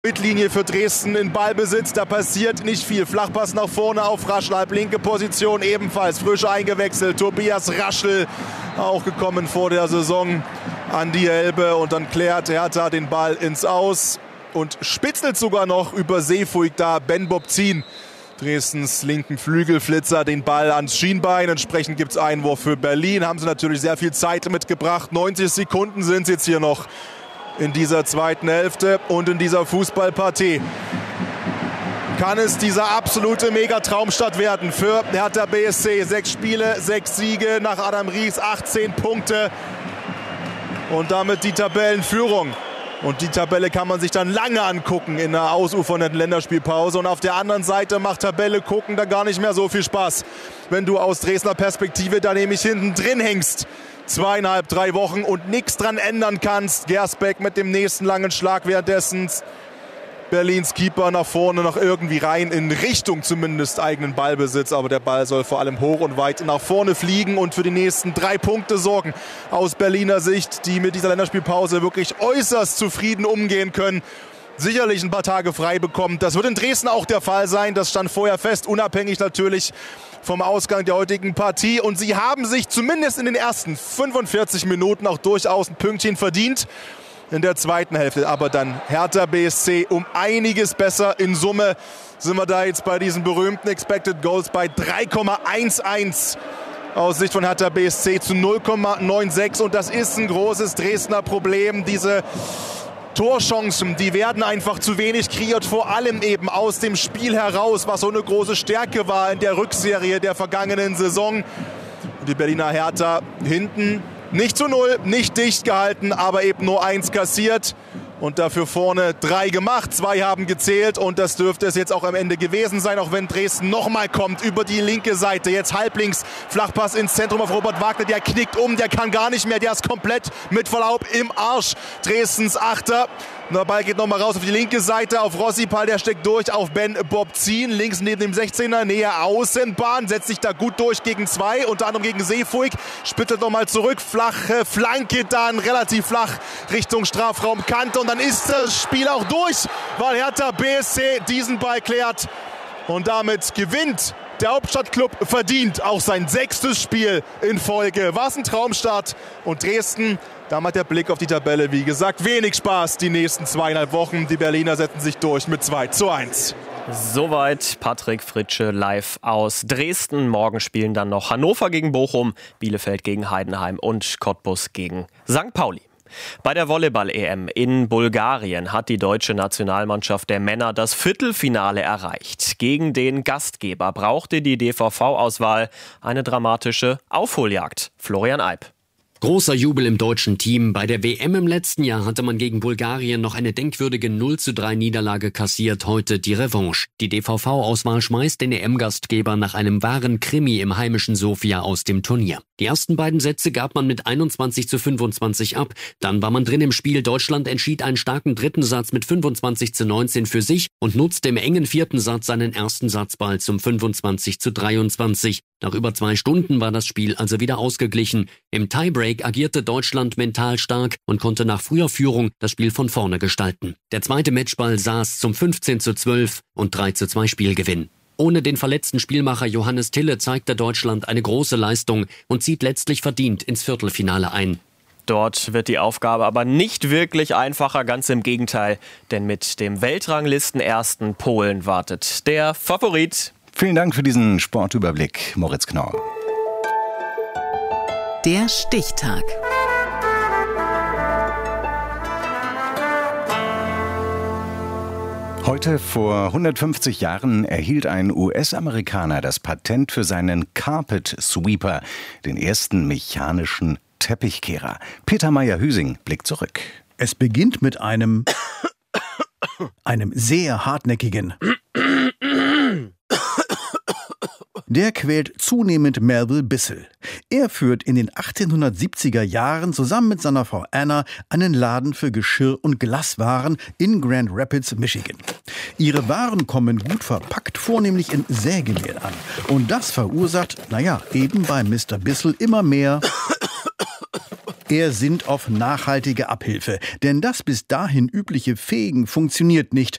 Mittellinie für Dresden in Ballbesitz, da passiert nicht viel. Flachpass nach vorne auf Raschel, linke Position ebenfalls, frisch eingewechselt. Tobias Raschel, auch gekommen vor der Saison an die Elbe. Und dann klärt Hertha den Ball ins Aus und spitzelt sogar noch über Seefuig da Ben Bobzin. Dresdens linken Flügelflitzer den Ball ans Schienbein. Entsprechend gibt es Einwurf für Berlin. Haben sie natürlich sehr viel Zeit mitgebracht. 90 Sekunden sind es jetzt hier noch in dieser zweiten Hälfte und in dieser Fußballpartie. Kann es dieser absolute Megatraumstart werden für Hertha BSC. 6 Spiele, 6 Siege nach Adam Ries, 18 Punkte und damit die Tabellenführung. Und die Tabelle kann man sich dann lange angucken in einer ausufernden Länderspielpause. Und auf der anderen Seite macht Tabelle gucken da gar nicht mehr so viel Spaß, wenn du aus Dresdner Perspektive da nämlich hinten drin hängst. 2,5, 3 Wochen und nichts dran ändern kannst. Gersbeck mit dem nächsten langen Schlag, währenddessen Berlins Keeper nach vorne noch irgendwie rein, in Richtung zumindest eigenen Ballbesitz. Aber der Ball soll vor allem hoch und weit nach vorne fliegen und für die nächsten 3 Punkte sorgen. Aus Berliner Sicht, die mit dieser Länderspielpause wirklich äußerst zufrieden umgehen können. Sicherlich ein paar Tage frei bekommen. Das wird in Dresden auch der Fall sein. Das stand vorher fest, unabhängig natürlich vom Ausgang der heutigen Partie. Und sie haben sich zumindest in den ersten 45 Minuten auch durchaus ein Pünktchen verdient. In der zweiten Hälfte aber dann Hertha BSC um einiges besser. In Summe sind wir da jetzt bei diesen berühmten Expected Goals bei 3,11 aus Sicht von Hertha BSC zu 0,96. Und das ist ein großes Dresdner Problem. Diese Torchancen, die werden einfach zu wenig kreiert, vor allem eben aus dem Spiel heraus, was so eine große Stärke war in der Rückserie der vergangenen Saison. Die Berliner Hertha hinten nicht zu 0, nicht dicht gehalten, aber eben nur 1 kassiert und dafür vorne 3 gemacht. 2 haben gezählt und das dürfte es jetzt auch am Ende gewesen sein, auch wenn Dresden nochmal kommt über die linke Seite. Jetzt halblinks, Flachpass ins Zentrum auf Robert Wagner, der knickt um, der kann gar nicht mehr, der ist komplett mit Verlaub im Arsch. Dresdens Achter. Der Ball geht nochmal raus auf die linke Seite, auf Rossipal, der steckt durch, auf Ben Bobzin, links neben dem 16er, nähe Außenbahn, setzt sich da gut durch gegen 2, unter anderem gegen Seefuig, spittelt nochmal zurück, flache Flanke dann, relativ flach Richtung Strafraumkante und dann ist das Spiel auch durch, weil Hertha BSC diesen Ball klärt und damit gewinnt der Hauptstadtklub verdient auch sein 6. Spiel in Folge. War es ein Traumstart und Dresden, da macht der Blick auf die Tabelle, wie gesagt, wenig Spaß die nächsten 2,5 Wochen. Die Berliner setzen sich durch mit 2:1. Soweit Patrick Fritsche live aus Dresden. Morgen spielen dann noch Hannover gegen Bochum, Bielefeld gegen Heidenheim und Cottbus gegen St. Pauli. Bei der Volleyball-EM in Bulgarien hat die deutsche Nationalmannschaft der Männer das Viertelfinale erreicht. Gegen den Gastgeber brauchte die DVV-Auswahl eine dramatische Aufholjagd. Florian Eib. Großer Jubel im deutschen Team. Bei der WM im letzten Jahr hatte man gegen Bulgarien noch eine denkwürdige 0:3 Niederlage kassiert, heute die Revanche. Die DVV-Auswahl schmeißt den EM-Gastgeber nach einem wahren Krimi im heimischen Sofia aus dem Turnier. Die ersten beiden Sätze gab man mit 21:25 ab. Dann war man drin im Spiel. Deutschland entschied einen starken dritten Satz mit 25:19 für sich und nutzte im engen vierten Satz seinen ersten Satzball zum 25:23. Nach über 2 Stunden war das Spiel also wieder ausgeglichen. Im Tiebreak agierte Deutschland mental stark und konnte nach früher Führung das Spiel von vorne gestalten. Der zweite Matchball saß zum 15:12 und 3:2 Spielgewinn. Ohne den verletzten Spielmacher Johannes Tille zeigte Deutschland eine große Leistung und zieht letztlich verdient ins Viertelfinale ein. Dort wird die Aufgabe aber nicht wirklich einfacher, ganz im Gegenteil. Denn mit dem Weltranglistenersten Polen wartet der Favorit. Vielen Dank für diesen Sportüberblick, Moritz Knorr. Der Stichtag. Heute vor 150 Jahren erhielt ein US-Amerikaner das Patent für seinen Carpet Sweeper, den ersten mechanischen Teppichkehrer. Peter Meyer-Hüsing blickt zurück. Es beginnt mit einem sehr hartnäckigen. Der quält zunehmend Melville Bissell. Er führt in den 1870er Jahren zusammen mit seiner Frau Anna einen Laden für Geschirr- und Glaswaren in Grand Rapids, Michigan. Ihre Waren kommen gut verpackt, vornehmlich in Sägemehl an. Und das verursacht, eben bei Mr. Bissell immer mehr Er sinnt auf nachhaltige Abhilfe. Denn das bis dahin übliche Fegen funktioniert nicht.